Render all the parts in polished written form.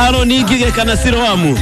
Aaron Igige kana siroamu.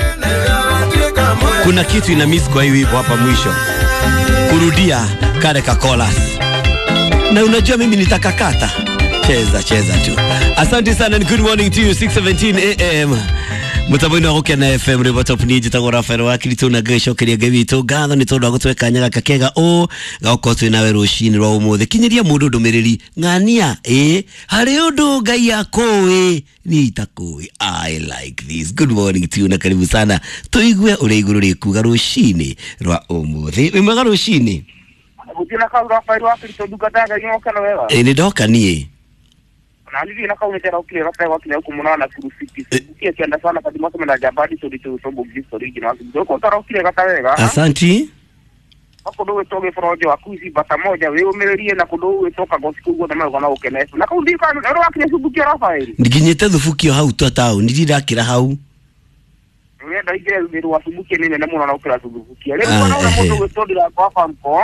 Kuna kitu ina miss kwa hiyo hivyo hapa mwisho. Kurudia kale ka chorus. Na unajua mimi nitakakata. Cheza tu. Asante sana and good morning to you 6:17 AM. Mutaboni wa Rockena FM River Top ni jitagora fero wakili tunagesho kiria gebito gatho ni tondu agutweka nyaga kakega o gakotu nawe rushini rwa umuthe kinyiria mundu ndumiriri ngania hari undu ngai yakowe ni itakowe. I like this. Good morning to you na karibu sana tuigue uri iguru rikuga rushini rwa umuthe wimega rushini Butina kaura fero wakili tonduka daga nyoka na wewa ni doka nie na hivi na kaunti ya ukile rapa wakile huko mnaona kurufiki sikia kianda sana kadi mwa na jabadi so ditu so bugzi original doko tara ukile katawega. Asanti hapo ndo toge frojo akuzi bata moja wewe umererie na kudo toka gosikugo na mwana ukenefu na kaundi ka ro wakile subukia rapa hili ndiginyete thufukio hau totao ndirakira hau wewe ndaige ndio wasubukie nene na mwana ukila subukia leo mwana moto wetodi la kwa mko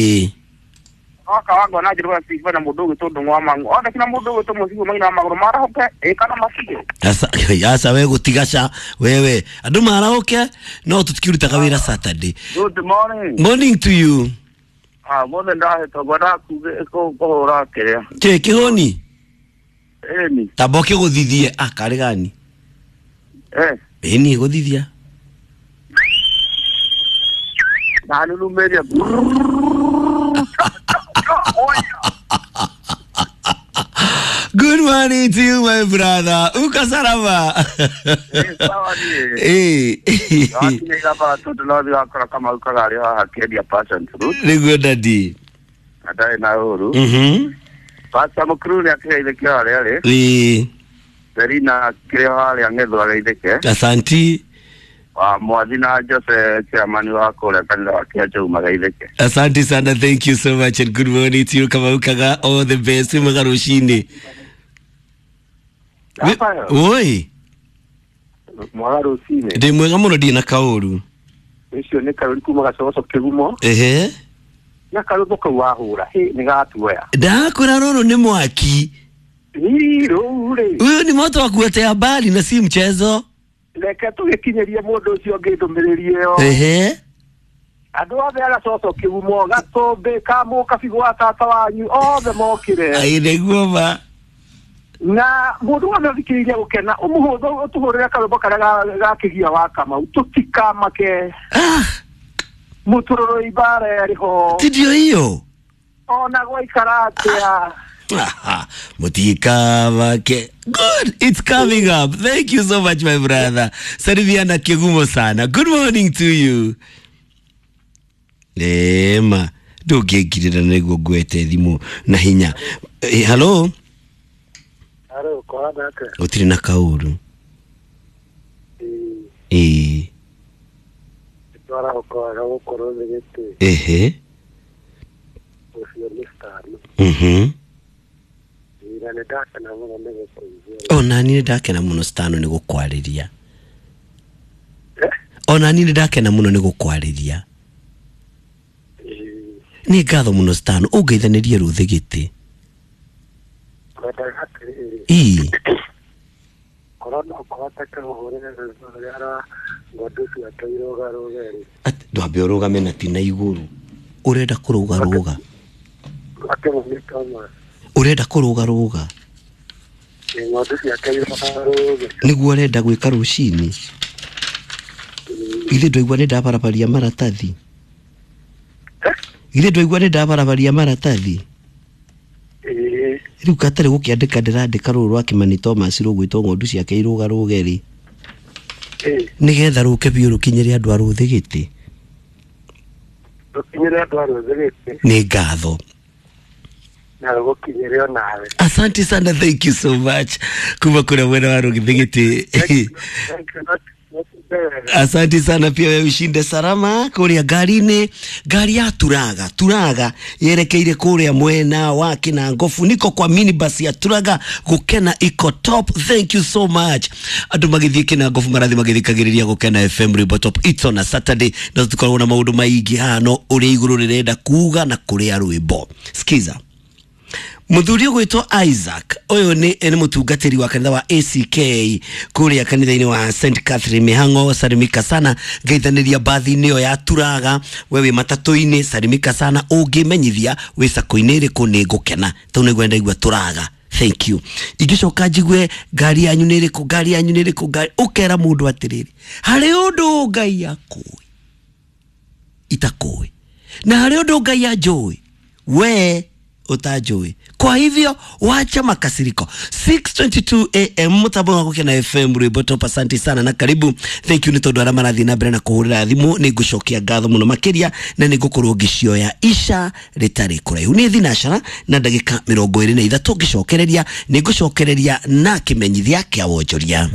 wangu na jirwa sifa na mudogo todo ngwamangu onda kina mudogo to musigo maina magoro marahoke kana masige asa wewe gutigasha wewe andu marahoke no tutikirita kawira Saturday. Good morning to you. Mone ndahe to gwada kuge ko rakere che kihoni ni taboke guthithie kare gani ni guthithia na numeria Good morning to you, my brother. Uka sarava. Sawa ni. Ni kama tutulodi akora kama ukagari hakedia passion fruit. Ni good daddy. Adai na uru. Pasa mkruni akile ile kiale. Serina kiale angezo ale ile. Asanti. Mwadina Jose chairman wako le kanda wakiacho umagaideke. Asante sana, thank you so much and good morning to you kama ukaga all the best magarushini. Oi. Magarushini. De mwega muno dina kauru. Isho ne kauru kuma gasoso kegumo. Na kauru ko wahura. Ni gatuya. Da kuna rono ni mwaki. Huyo ni moto wa kuotea bali na si mchezo. Leka tugekinyeria mundu ucio ngithumirerie yo andu othe agacoco kiumo gatombe kamu kabigwa tata wanyu othe mokire aireguo ba na mundu wa thikiriria gukena umuhutho utuhurira karumbo karia gakigia wakama ututika make mutururo ibara riho tidio hiyo ona gwaikaratia Mutika wake. Good, it's coming up. Thank you so much, my brother. Sariviana Kegumo sana. Good morning to you. Ema, ndugekirira nego gwete thimu na hinya. Hello. Hello, kwa nake. Utiri na kauru. Twara ukora ukoro ngete. Ucio Ona ni ndakena muno stano ni gukwariria. Ona ni ndakena muno ni gukwariria. Ni ngatho muno stano ungeithanirie ruthigiti. Korona kwataka uhurire rara ngodusi atairoga rogeri. Ndwambe urugame na tina iguru. Urenda kuruga. Akemo ni kama urenda kuruga ngodusi atairoga rogeri. Niguo urenda gwika rushini. Ile ndwaigua nenda barabaria maratathi. Ile ndwaigua nenda barabaria maratathi. Riu katare gukiandika ndirandika ruru rwa Kimani Thomas rugwitwo ngondu ciake iruga rugeri. Nigetha ruke biu rukinyire andu a ruthigiti. Rukinyire andu a ruthigiti. Ni ngatho. Na rukinyire nawe. Asante sana, thank you so much. Kuma kuna wena wa ruthigiti. Asante sana pia wewe ushinde salama kuria garini. Gari ya Turaga yerekeire kuria mwena wa Kinangofu. Niko kwa minibus ya Turaga gukena iko top. Thank you so much. Andu magithie Kinangofu marathi magithikagiriria gukena FM River Top. It's on a Saturday. Na tukoragwo na maundu maigi hano uri iguru rirenda kuga na kuria rwimbo. Skiza. Muthuri gwitwo Isaac oyo ni mutungatiri wa kanitha wa ACK kuria kanitha-ini wa St Catherine Mihango. Salimika sana ngeithaniria bathi-ini yo ya turaga wewe matatu-ini. Salimika sana ungimenyithia wi sako-ini riku ni ngukena tondu nigwenda igwa turaga. Thank you. Igicoka njigwe ngari yanyu ni riku ngari ukera mundu atiriri hari undu Ngai akui itakui na hari undu Ngai ajui we utajui. Kwa hivyo wacha makasiriko. 6:22 AM mutabo wako kena FM Rwimbo. Asante sana na karibu. Thank you ni tondu ara marathi na mbere na kuhurira thimu. Ni ngucokia ngatho muno makiria na ni ngukorwo ngicio ya isha ritari kuraihu ni thinashara na ndagika 23 ngicokereria ni ngucokereria na kimenyithia kia wonjoria.